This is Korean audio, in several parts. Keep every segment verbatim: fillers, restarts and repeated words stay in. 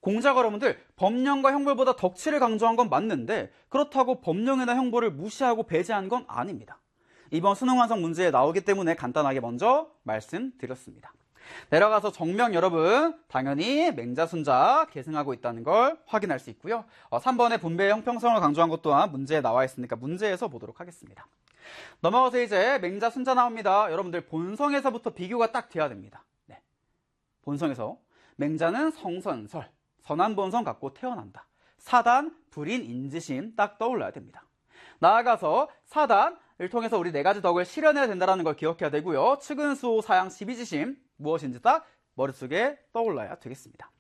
공자가 여러분들 법령과 형벌보다 덕치를 강조한 건 맞는데 그렇다고 법령이나 형벌을 무시하고 배제한 건 아닙니다. 이번 수능 완성 문제에 나오기 때문에 간단하게 먼저 말씀드렸습니다. 내려가서 정명 여러분 당연히 맹자, 순자 계승하고 있다는 걸 확인할 수 있고요. 어, 삼 번에 분배의 형평성을 강조한 것 또한 문제에 나와 있으니까 문제에서 보도록 하겠습니다. 넘어가서 이제 맹자, 순자 나옵니다. 여러분들 본성에서부터 비교가 딱 돼야 됩니다. 네. 본성에서 맹자는 성선설, 선한 본성 갖고 태어난다. 사단, 불인, 인지심 딱 떠올라야 됩니다. 나아가서 사단을 통해서 우리 네 가지 덕을 실현해야 된다는 걸 기억해야 되고요. 측은, 수호, 사양, 십이지심 무엇인지 딱 머릿속에 떠올라야 되겠습니다.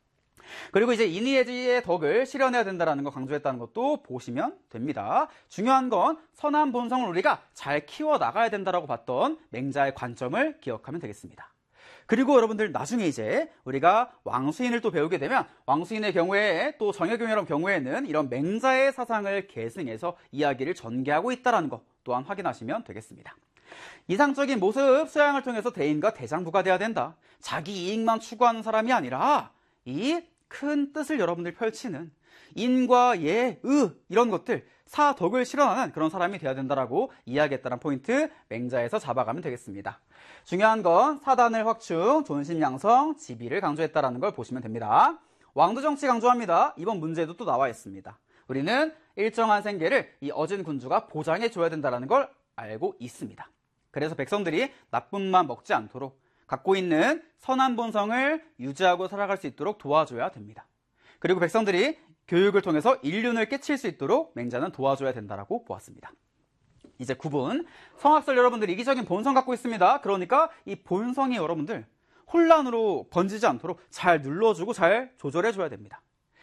그리고 이제 인의예지의 덕을 실현해야 된다는 거 강조했다는 것도 보시면 됩니다. 중요한 건 선한 본성을 우리가 잘 키워나가야 된다라고 봤던 맹자의 관점을 기억하면 되겠습니다. 그리고 여러분들 나중에 이제 우리가 왕수인을 또 배우게 되면 왕수인의 경우에 또 정약용의 경우에는 이런 맹자의 사상을 계승해서 이야기를 전개하고 있다는 거 또한 확인하시면 되겠습니다. 이상적인 모습, 수양을 통해서 대인과 대장부가 돼야 된다. 자기 이익만 추구하는 사람이 아니라 이 큰 뜻을 여러분들 펼치는 인과 예, 의 이런 것들 사덕을 실현하는 그런 사람이 돼야 된다라고 이야기했다는 포인트 맹자에서 잡아가면 되겠습니다. 중요한 건 사단을 확충, 존심양성, 지비를 강조했다는 걸 보시면 됩니다. 왕도정치 강조합니다. 이번 문제도 또 나와 있습니다. 우리는 일정한 생계를 이 어진 군주가 보장해 줘야 된다는 걸 알고 있습니다. 그래서 백성들이 나쁨만 먹지 않도록 갖고 있는 선한 본성을 유지하고 살아갈 수 있도록 도와줘야 됩니다. 그리고 백성들이 교육을 통해서 일륜을 깨칠 수 있도록 맹자는 도와줘야 된다고 보았습니다. 이제 구 분, 성악설 여러분들 이기적인 본성 갖고 있습니다. 그러니까 이 본성이 여러분들 혼란으로 번지지 않도록 잘 눌러주고 잘 조절해줘야 됩니다.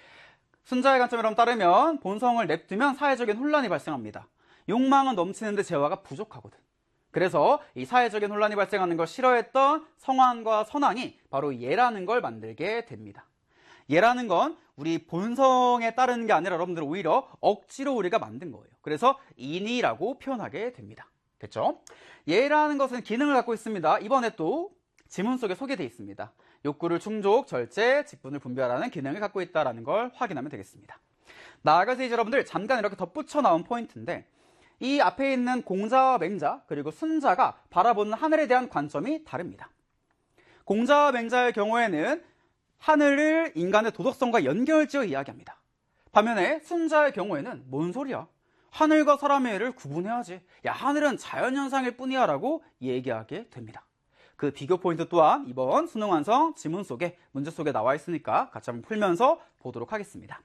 순자의 관점에 따르면 본성을 냅두면 사회적인 혼란이 발생합니다. 욕망은 넘치는데 재화가 부족하거든. 그래서 이 사회적인 혼란이 발생하는 걸 싫어했던 성환과 선왕이 바로 예라는 걸 만들게 됩니다. 예라는 건 우리 본성에 따르는 게 아니라 여러분들 오히려 억지로 우리가 만든 거예요. 그래서 인의라고 표현하게 됩니다. 됐죠? 예라는 것은 기능을 갖고 있습니다. 이번에 또 지문 속에 소개되어 있습니다. 욕구를 충족, 절제, 직분을 분별하는 기능을 갖고 있다는 걸 확인하면 되겠습니다. 나아가서 이제 여러분들 잠깐 이렇게 덧붙여 나온 포인트인데 이 앞에 있는 공자와 맹자 그리고 순자가 바라보는 하늘에 대한 관점이 다릅니다. 공자와 맹자의 경우에는 하늘을 인간의 도덕성과 연결지어 이야기합니다. 반면에 순자의 경우에는 뭔 소리야? 하늘과 사람의 애를 구분해야지. 야, 하늘은 자연현상일 뿐이야 라고 얘기하게 됩니다. 그 비교 포인트 또한 이번 수능 완성 지문 속에 문제 속에 나와 있으니까 같이 한번 풀면서 보도록 하겠습니다.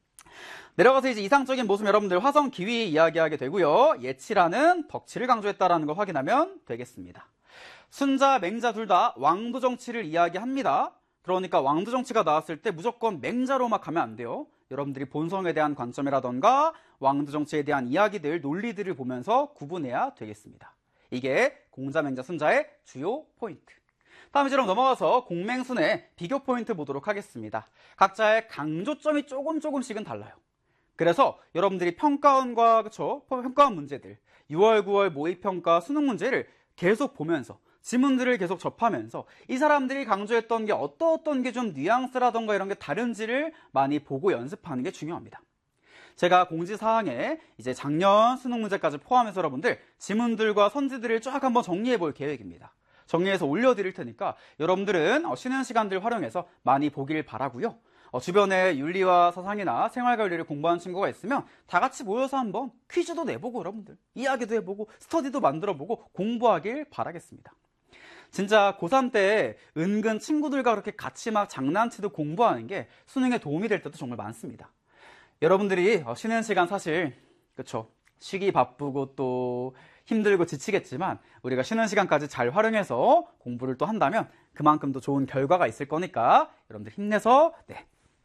내려가서 이제 이상적인 모습 여러분들 화성 기위 이야기하게 되고요. 예치라는 덕치를 강조했다라는 걸 확인하면 되겠습니다. 순자, 맹자 둘 다 왕도 정치를 이야기합니다. 그러니까 왕도 정치가 나왔을 때 무조건 맹자로만 가면 안 돼요. 여러분들이 본성에 대한 관점이라던가 왕도 정치에 대한 이야기들, 논리들을 보면서 구분해야 되겠습니다. 이게 공자, 맹자, 순자의 주요 포인트. 다음 이제 넘어가서 공맹순의 비교 포인트 보도록 하겠습니다. 각자의 강조점이 조금 조금씩은 달라요. 그래서 여러분들이 평가원과 그쵸? 평가원 문제들, 유월, 구월 모의평가 수능 문제를 계속 보면서 지문들을 계속 접하면서 이 사람들이 강조했던 게 어떤 어떤 게 좀 뉘앙스라던가 이런 게 다른지를 많이 보고 연습하는 게 중요합니다. 제가 공지사항에 이제 작년 수능 문제까지 포함해서 여러분들 지문들과 선지들을 쫙 한번 정리해 볼 계획입니다. 정리해서 올려드릴 테니까 여러분들은 쉬는 시간들 활용해서 많이 보길 바라고요. 어, 주변에 윤리와 사상이나 생활관리를 공부하는 친구가 있으면 다 같이 모여서 한번 퀴즈도 내보고 여러분들 이야기도 해보고 스터디도 만들어보고 공부하길 바라겠습니다. 진짜 고삼 때 은근 친구들과 그렇게 같이 막 장난치듯 공부하는 게 수능에 도움이 될 때도 정말 많습니다. 여러분들이 어, 쉬는 시간 사실 그쵸 쉬기 바쁘고 또 힘들고 지치겠지만 우리가 쉬는 시간까지 잘 활용해서 공부를 또 한다면 그만큼 더 좋은 결과가 있을 거니까 여러분들 힘내서 네,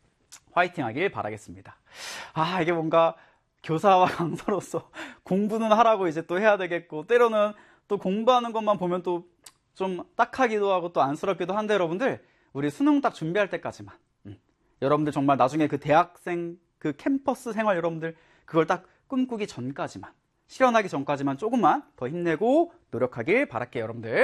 화이팅 하길 바라겠습니다. 아, 이게 뭔가 교사와 강사로서 공부는 하라고 이제 또 해야 되겠고 때로는 또 공부하는 것만 보면 또 좀 딱하기도 하고 또 안쓰럽기도 한데 여러분들 우리 수능 딱 준비할 때까지만 음, 여러분들 정말 나중에 그 대학생 그 캠퍼스 생활 여러분들 그걸 딱 꿈꾸기 전까지만 실현하기 전까지만 조금만 더 힘내고 노력하길 바랄게요. 여러분들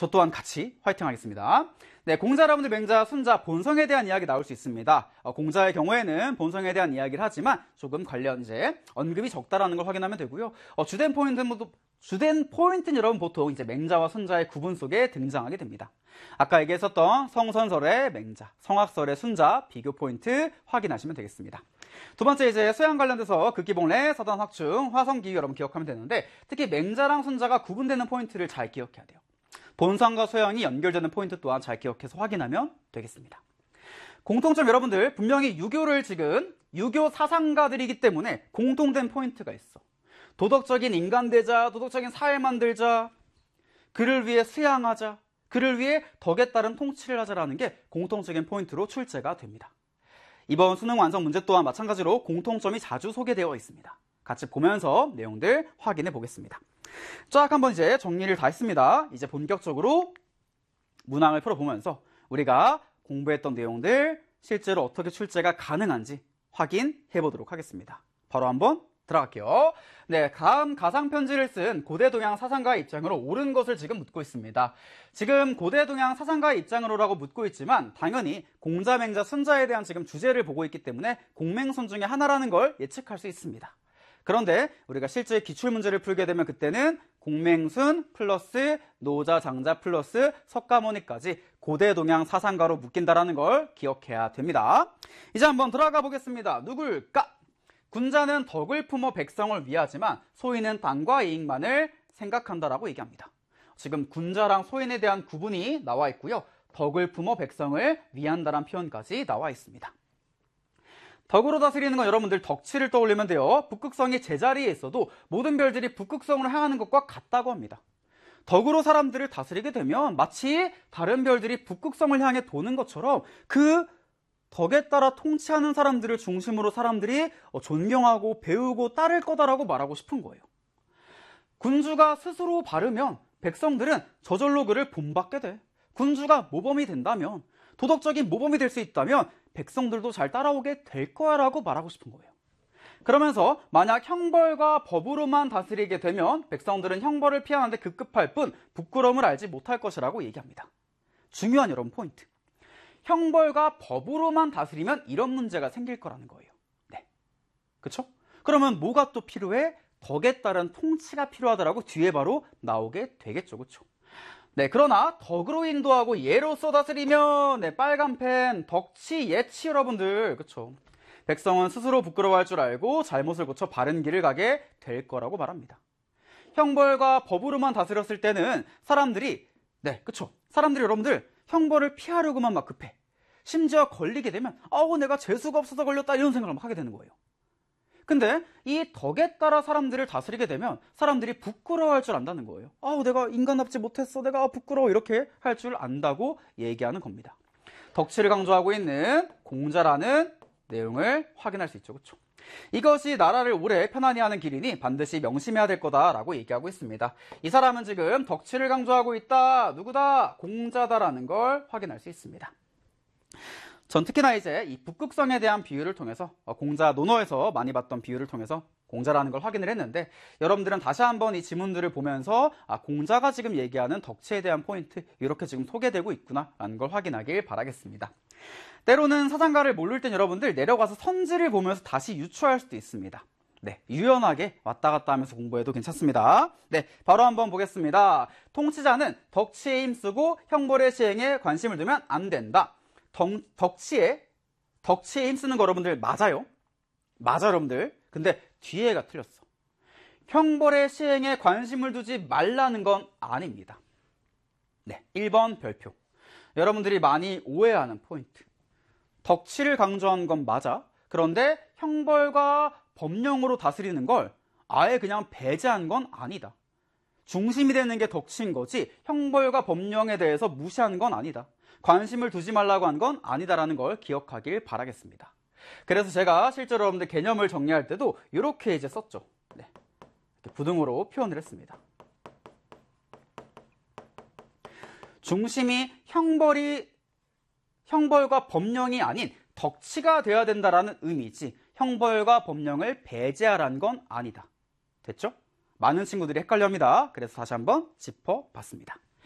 저 또한 같이 화이팅 하겠습니다. 네, 공자, 여러분들 맹자, 순자, 본성에 대한 이야기 나올 수 있습니다. 어, 공자의 경우에는 본성에 대한 이야기를 하지만 조금 관련 이제 언급이 적다라는 걸 확인하면 되고요. 어, 주된 포인트는 주된 포인트는 여러분 보통 이제 맹자와 순자의 구분 속에 등장하게 됩니다. 아까 얘기했었던 성선설의 맹자, 성학설의 순자 비교 포인트 확인하시면 되겠습니다. 두 번째 이제 수양 관련돼서 극기봉래, 사단 확충, 화성기유 여러분 기억하면 되는데 특히 맹자랑 순자가 구분되는 포인트를 잘 기억해야 돼요. 본성과 소양이 연결되는 포인트 또한 잘 기억해서 확인하면 되겠습니다. 공통점 여러분들 분명히 유교를 지금 유교 사상가들이기 때문에 공통된 포인트가 있어. 도덕적인 인간 되자, 도덕적인 사회 만들자, 그를 위해 수양하자, 그를 위해 덕에 따른 통치를 하자라는 게 공통적인 포인트로 출제가 됩니다. 이번 수능 완성 문제 또한 마찬가지로 공통점이 자주 소개되어 있습니다. 같이 보면서 내용들 확인해 보겠습니다. 쫙 한번 이제 정리를 다 했습니다. 이제 본격적으로 문항을 풀어보면서 우리가 공부했던 내용들 실제로 어떻게 출제가 가능한지 확인해 보도록 하겠습니다. 바로 한번 들어갈게요. 네, 다음 가상편지를 쓴 고대 동양 사상가의 입장으로 옳은 것을 지금 묻고 있습니다. 지금 고대 동양 사상가의 입장으로라고 묻고 있지만 당연히 공자, 맹자, 순자에 대한 지금 주제를 보고 있기 때문에 공맹순 중에 하나라는 걸 예측할 수 있습니다. 그런데 우리가 실제 기출문제를 풀게 되면 그때는 공맹순 플러스 노자, 장자 플러스 석가모니까지 고대 동양 사상가로 묶인다라는 걸 기억해야 됩니다. 이제 한번 들어가 보겠습니다. 누굴까? 군자는 덕을 품어 백성을 위하지만 소인은 당과 이익만을 생각한다라고 얘기합니다. 지금 군자랑 소인에 대한 구분이 나와 있고요. 덕을 품어 백성을 위한다란 표현까지 나와 있습니다. 덕으로 다스리는 건 여러분들 덕치를 떠올리면 돼요. 북극성이 제자리에 있어도 모든 별들이 북극성으로 향하는 것과 같다고 합니다. 덕으로 사람들을 다스리게 되면 마치 다른 별들이 북극성을 향해 도는 것처럼 그 덕에 따라 통치하는 사람들을 중심으로 사람들이 존경하고 배우고 따를 거다라고 말하고 싶은 거예요. 군주가 스스로 바르면 백성들은 저절로 그를 본받게 돼. 군주가 모범이 된다면, 도덕적인 모범이 될 수 있다면 백성들도 잘 따라오게 될 거야 라고 말하고 싶은 거예요. 그러면서 만약 형벌과 법으로만 다스리게 되면 백성들은 형벌을 피하는데 급급할 뿐 부끄러움을 알지 못할 것이라고 얘기합니다. 중요한 여러분 포인트. 형벌과 법으로만 다스리면 이런 문제가 생길 거라는 거예요. 네, 그렇죠? 그러면 뭐가 또 필요해? 덕에 따른 통치가 필요하다라고 뒤에 바로 나오게 되겠죠, 그렇죠? 네, 그러나 덕으로 인도하고 예로써 다스리면 네, 빨간 펜, 덕치, 예치 여러분들, 그렇죠? 백성은 스스로 부끄러워할 줄 알고 잘못을 고쳐 바른 길을 가게 될 거라고 말합니다. 형벌과 법으로만 다스렸을 때는 사람들이 네, 그렇죠? 사람들이 여러분들 형벌을 피하려고만 막 급해. 심지어 걸리게 되면 아우 내가 재수가 없어서 걸렸다 이런 생각을 막 하게 되는 거예요. 근데 이 덕에 따라 사람들을 다스리게 되면 사람들이 부끄러워할 줄 안다는 거예요. 아우 내가 인간답지 못했어, 내가 부끄러워 이렇게 할 줄 안다고 얘기하는 겁니다. 덕치를 강조하고 있는 공자라는 내용을 확인할 수 있죠, 그렇죠? 이것이 나라를 오래 편안히 하는 길이니 반드시 명심해야 될 거다라고 얘기하고 있습니다. 이 사람은 지금 덕치를 강조하고 있다. 누구다? 공자다라는 걸 확인할 수 있습니다. 전 특히나 이제 이 북극성에 대한 비유를 통해서 공자 논어에서 많이 봤던 비유를 통해서 공자라는 걸 확인을 했는데 여러분들은 다시 한번 이 지문들을 보면서 아, 공자가 지금 얘기하는 덕치에 대한 포인트 이렇게 지금 소개되고 있구나라는 걸 확인하길 바라겠습니다. 때로는 사상가를 모를 땐 여러분들 내려가서 선지를 보면서 다시 유추할 수도 있습니다. 네, 유연하게 왔다 갔다 하면서 공부해도 괜찮습니다. 네, 바로 한번 보겠습니다. 통치자는 덕치에 힘쓰고 형벌의 시행에 관심을 두면 안 된다. 덕, 덕치에 덕치에 힘쓰는 거 여러분들 맞아요. 맞아 여러분들. 근데 뒤에가 틀렸어. 형벌의 시행에 관심을 두지 말라는 건 아닙니다. 네, 일 번 별표. 여러분들이 많이 오해하는 포인트. 덕치를 강조한 건 맞아. 그런데 형벌과 법령으로 다스리는 걸 아예 그냥 배제한 건 아니다. 중심이 되는 게 덕치인 거지 형벌과 법령에 대해서 무시하는 건 아니다. 관심을 두지 말라고 한 건 아니다라는 걸 기억하길 바라겠습니다. 그래서 제가 실제로 여러분들 개념을 정리할 때도 이렇게 이제 썼죠. 네, 이렇게 부등호로 표현을 했습니다. 중심이 형벌이 형벌과 법령이 아닌 덕치가 되어야 된다라는 의미지 형벌과 법령을 배제하라는 건 아니다. 됐죠? 많은 친구들이 헷갈려합니다. 그래서 다시 한번 짚어봤습니다.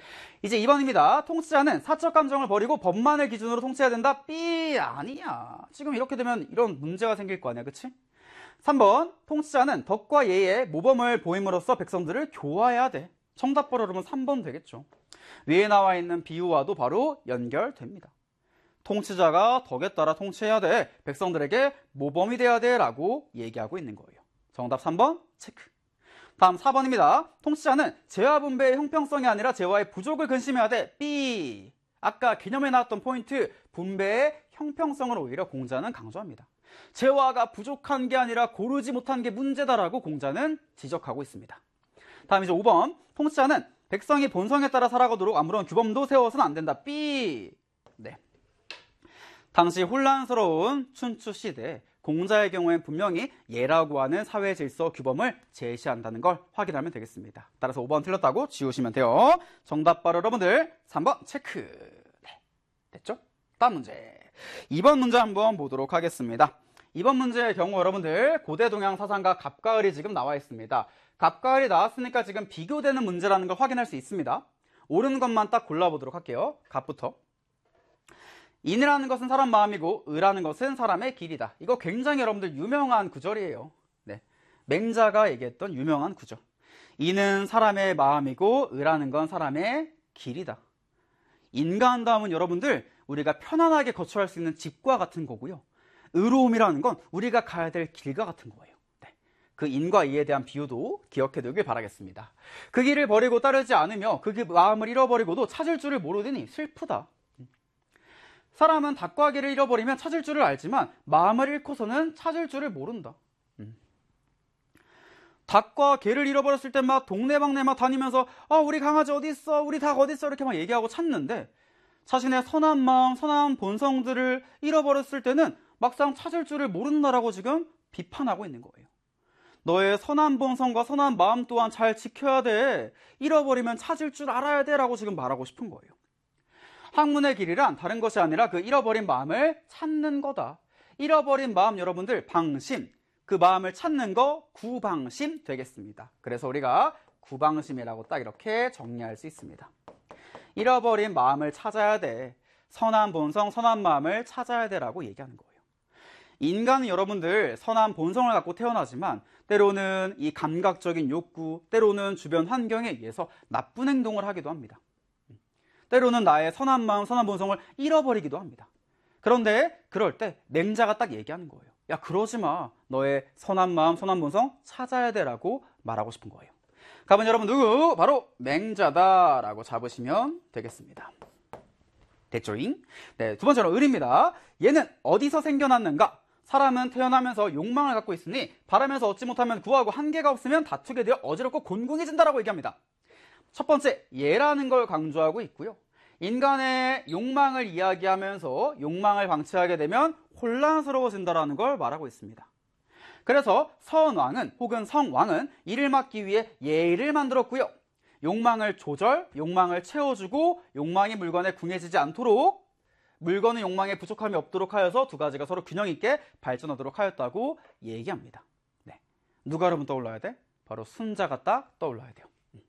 이제 이 번입니다. 통치자는 사적 감정을 버리고 법만을 기준으로 통치해야 된다. B 아니야. 지금 이렇게 되면 이런 문제가 생길 거 아니야, 그치? 삼 번 통치자는 덕과 예의 모범을 보임으로써 백성들을 교화해야 돼. 정답 바로 그러면 삼 번 되겠죠. 위에 나와 있는 비유와도 바로 연결됩니다. 통치자가 덕에 따라 통치해야 돼. 백성들에게 모범이 돼야 돼 라고 얘기하고 있는 거예요. 정답 삼 번 체크. 다음 사 번입니다. 통치자는 재화 분배의 형평성이 아니라 재화의 부족을 근심해야 돼. B. 아까 개념에 나왔던 포인트, 분배의 형평성을 오히려 공자는 강조합니다. 재화가 부족한 게 아니라 고르지 못한 게 문제다라고 공자는 지적하고 있습니다. 다음 이제 오 번. 통치자는 백성이 본성에 따라 살아가도록 아무런 규범도 세워서는 안 된다. B. 네. 당시 혼란스러운 춘추 시대 공자의 경우엔 분명히 예라고 하는 사회 질서 규범을 제시한다는 걸 확인하면 되겠습니다. 따라서 오 번 틀렸다고 지우시면 돼요. 정답 바로 여러분들 삼 번 체크. 네. 됐죠? 다음 문제. 이 번 문제 한번 보도록 하겠습니다. 이번 문제의 경우 여러분들 고대 동양 사상가 갑가을이 지금 나와 있습니다. 갑가을이 나왔으니까 지금 비교되는 문제라는 걸 확인할 수 있습니다. 옳은 것만 딱 골라보도록 할게요. 갑부터. 인이라는 것은 사람 마음이고 의라는 것은 사람의 길이다. 이거 굉장히 여러분들 유명한 구절이에요. 네. 맹자가 얘기했던 유명한 구절. 인은 사람의 마음이고 의라는 건 사람의 길이다. 인간다움은 여러분들 우리가 편안하게 거처할 수 있는 집과 같은 거고요. 의로움이라는 건 우리가 가야 될 길과 같은 거예요. 네. 그 인과 이에 대한 비유도 기억해 두길 바라겠습니다. 그 길을 버리고 따르지 않으며 그 마음을 잃어버리고도 찾을 줄을 모르더니 슬프다. 사람은 닭과 개를 잃어버리면 찾을 줄을 알지만 마음을 잃고서는 찾을 줄을 모른다. 음. 닭과 개를 잃어버렸을 때 막 동네방네 막 다니면서 아 우리 강아지 어디 있어? 우리 닭 어디 있어? 이렇게 막 얘기하고 찾는데 자신의 선한 마음, 선한 본성들을 잃어버렸을 때는 막상 찾을 줄을 모른다라고 지금 비판하고 있는 거예요. 너의 선한 본성과 선한 마음 또한 잘 지켜야 돼. 잃어버리면 찾을 줄 알아야 돼 라고 지금 말하고 싶은 거예요. 학문의 길이란 다른 것이 아니라 그 잃어버린 마음을 찾는 거다. 잃어버린 마음 여러분들 방심, 그 마음을 찾는 거 구방심 되겠습니다. 그래서 우리가 구방심이라고 딱 이렇게 정리할 수 있습니다. 잃어버린 마음을 찾아야 돼. 선한 본성, 선한 마음을 찾아야 돼라고 얘기하는 거예요. 인간은 여러분들 선한 본성을 갖고 태어나지만 때로는 이 감각적인 욕구, 때로는 주변 환경에 의해서 나쁜 행동을 하기도 합니다. 때로는 나의 선한 마음, 선한 본성을 잃어버리기도 합니다. 그런데 그럴 때 맹자가 딱 얘기하는 거예요. 야 그러지 마. 너의 선한 마음, 선한 본성 찾아야 돼라고 말하고 싶은 거예요. 그러면 여러분 누구? 바로 맹자다라고 잡으시면 되겠습니다. 됐죠잉? 네, 두 번째로 을입니다. 얘는 어디서 생겨났는가? 사람은 태어나면서 욕망을 갖고 있으니 바라면서 얻지 못하면 구하고 한계가 없으면 다투게 되어 어지럽고 곤궁해진다라고 얘기합니다. 첫 번째, 예라는 걸 강조하고 있고요. 인간의 욕망을 이야기하면서 욕망을 방치하게 되면 혼란스러워진다라는 걸 말하고 있습니다. 그래서 선왕은 혹은 성왕은 이를 막기 위해 예의를 만들었고요. 욕망을 조절, 욕망을 채워주고 욕망이 물건에 궁해지지 않도록 물건은 욕망에 부족함이 없도록 하여서 두 가지가 서로 균형 있게 발전하도록 하였다고 얘기합니다. 네. 누가 여러분 떠올라야 돼? 바로 순자가 딱 떠올라야 돼요.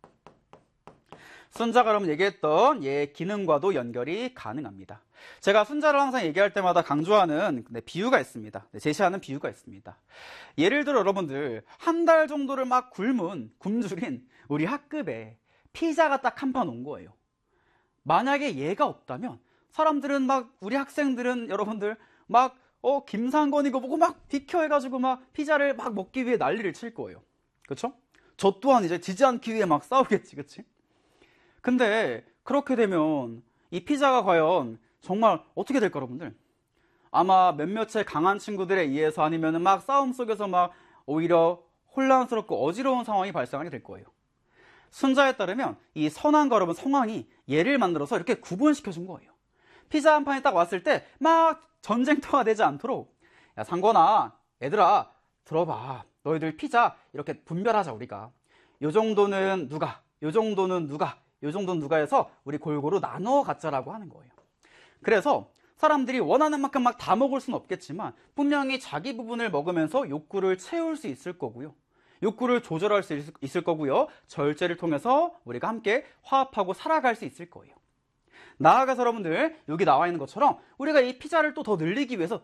순자가 여러분 얘기했던 예 기능과도 연결이 가능합니다. 제가 순자를 항상 얘기할 때마다 강조하는 네, 비유가 있습니다. 네, 제시하는 비유가 있습니다. 예를 들어 여러분들 한 달 정도를 막 굶은 굶주린 우리 학급에 피자가 딱 한 판 온 거예요. 만약에 얘가 없다면 사람들은 막 우리 학생들은 여러분들 막 어 김상건이고 뭐고 막 비켜 해가지고 막 피자를 막 먹기 위해 난리를 칠 거예요. 그렇죠? 저 또한 이제 지지 않기 위해 막 싸우겠지, 그렇지? 근데 그렇게 되면 이 피자가 과연 정말 어떻게 될까 여러분들? 아마 몇몇의 강한 친구들에 의해서 아니면 막 싸움 속에서 막 오히려 혼란스럽고 어지러운 상황이 발생하게 될 거예요. 순자에 따르면 이 선한과 여러분 성왕이 예를 만들어서 이렇게 구분시켜 준 거예요. 피자 한 판이 딱 왔을 때 막 전쟁터가 되지 않도록 야 상건아 얘들아 들어봐 너희들 피자 이렇게 분별하자 우리가 요 정도는 누가 요 정도는 누가 요 정도는 누가 해서 우리 골고루 나눠 갖자라고 하는 거예요. 그래서 사람들이 원하는 만큼 막 다 먹을 수는 없겠지만 분명히 자기 부분을 먹으면서 욕구를 채울 수 있을 거고요. 욕구를 조절할 수 있을 거고요. 절제를 통해서 우리가 함께 화합하고 살아갈 수 있을 거예요. 나아가서 여러분들 여기 나와 있는 것처럼 우리가 이 피자를 또 더 늘리기 위해서